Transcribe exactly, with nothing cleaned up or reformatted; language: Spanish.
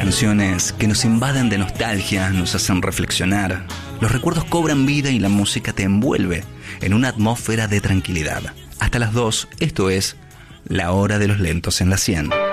Canciones que nos invaden de nostalgia, nos hacen reflexionar. Los recuerdos cobran vida y la música te envuelve en una atmósfera de tranquilidad. Hasta las dos, esto es La Hora de los Lentos en la cien.